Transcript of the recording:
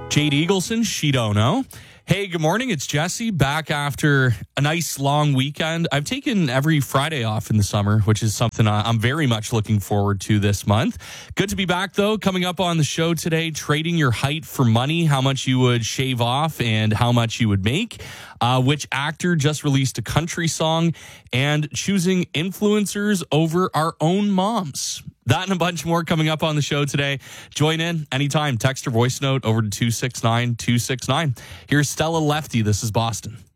Jade Eagleson, she don't know. Hey, good morning. It's Jesse back after a nice long weekend. I've taken every Friday off in the summer, which is something I'm very much looking forward to this month. Good to be back, though. Coming up on the show today, trading your height for money, how much you would shave off and how much you would make. Which actor just released a country song, and choosing influencers over our own moms. That and a bunch more coming up on the show today. Join in anytime. Text or voice note over to 269-269. Here's Stella Lefty. This is Boston.